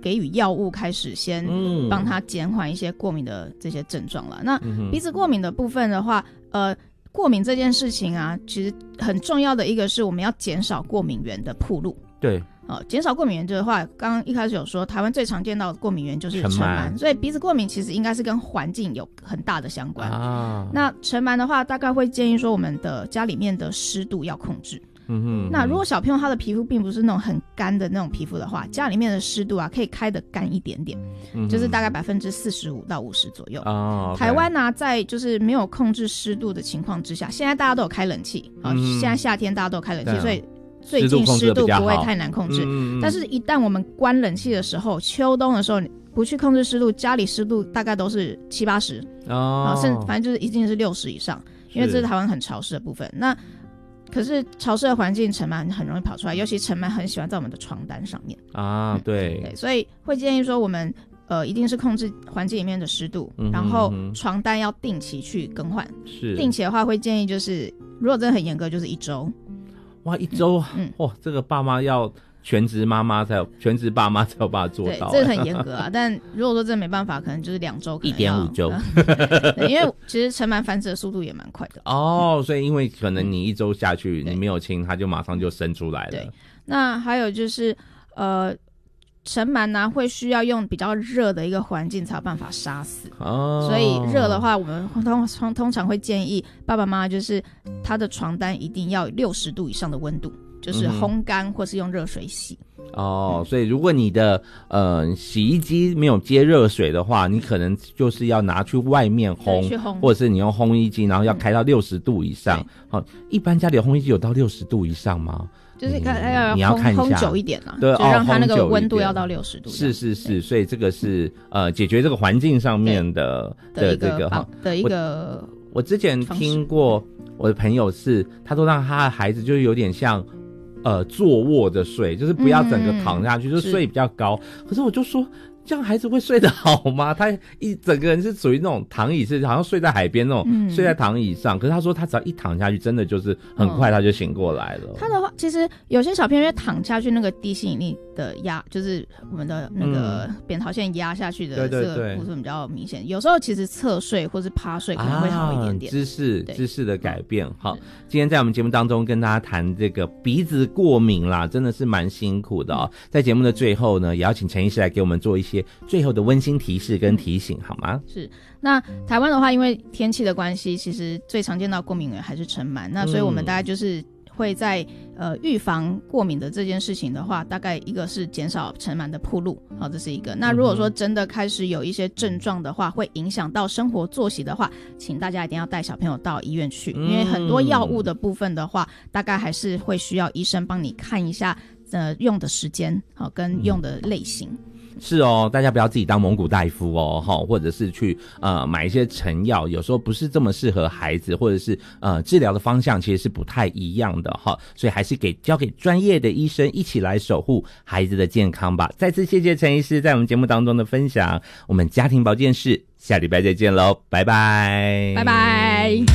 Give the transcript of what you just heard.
给予药物开始先帮他减缓一些过敏的这些症状了。那鼻子过敏的部分的话，过敏这件事情啊，其实很重要的一个是我们要减少过敏源的暴露。 对。 减少过敏源的话，刚刚一开始有说台湾最常见到的过敏源就是尘螨，所以鼻子过敏其实应该是跟环境有很大的相关。那尘螨的话，大概会建议说我们的家里面的湿度要控制。那如果小朋友他的皮肤并不是那种很干的那种皮肤的话，家里面的湿度啊可以开得干一点点，就是大概45%到50%左右。台湾呢，在就是没有控制湿度的情况之下，现在大家都有开冷气，现在夏天大家都有开冷气，所以最近湿度不会太难控制。但是一旦我们关冷气的时候，秋冬的时候不去控制湿度，家里湿度大概都是70-80%，甚至反正就是一定是60以上，因为这是台湾很潮湿的部分。那可是潮湿的环境，尘螨很容易跑出来，尤其尘螨很喜欢在我们的床单上面对，所以会建议说我们一定是控制环境里面的湿度，然后床单要定期去更换。是定期的话，会建议就是如果真的很严格，就是1周。 哇，1周，哇，这个爸妈要全职妈妈才有，全职爸妈才有办法做到。 对，这个很严格啊。但如果说真的没办法，可能就是2周 ，1.5周。 对，因为其实尘螨繁殖的速度也蛮快的。 所以因为可能你1周下去，你没有清，它就马上就生出来了。 对，那还有就是尘螨呢会需要用比较热的一个环境才有办法杀死。所以热的话，我们通常会建议爸爸妈妈就是他的床单一定要60度以上的温度，就是烘干或是用热水洗。 所以如果你的洗衣机没有接热水的话，你可能就是要拿去外面烘，或者是你用烘衣机，然后要开到60度以上。一般家里的烘衣机有到60度以上吗？ 就是你要看一下， 烘久一点啦， 对， 就让它那个温度要到60度。 是，所以这个是解决这个环境上面的这个一个。 我之前听过我的朋友是，他都让他的孩子就是有点像坐卧着睡，就是不要整个躺下去，就是睡比较高。可是我就说，这样孩子会睡得好吗？他一整个人是属于那种躺椅，是好像睡在海边那种，睡在躺椅上。可是他说他只要一躺下去，真的就是很快他就醒过来了。 他的话，其实有些小朋友因为躺下去，那个地心引力的压，就是我们的那个扁桃腺压下去的这个部分比较明显。有时候其实侧睡或是趴睡可能会好一点点。 姿势的改变。好，今天在我们节目当中跟大家谈这个鼻子过敏啦，真的是蛮辛苦的在节目的最后呢，也要请陈医师来给我们做一些最后的温馨提示跟提醒，好吗？ 是。那台湾的话，因为天气的关系，其实最常见到过敏源还是尘螨。那所以我们大概就是会在预防过敏的这件事情的话，大概一个是减少尘螨的暴露，这是一个。那如果说真的开始有一些症状的话，会影响到生活作息的话，请大家一定要带小朋友到医院去，因为很多药物的部分的话，大概还是会需要医生帮你看一下用的时间跟用的类型。 是大家不要自己当蒙古大夫或者是去买一些成药，有时候不是这么适合孩子，或者是治疗的方向其实是不太一样的所以还是交给专业的医生一起来守护孩子的健康吧。再次谢谢陈医师在我们节目当中的分享，我们家庭保健室下礼拜再见喽，拜拜， 拜拜。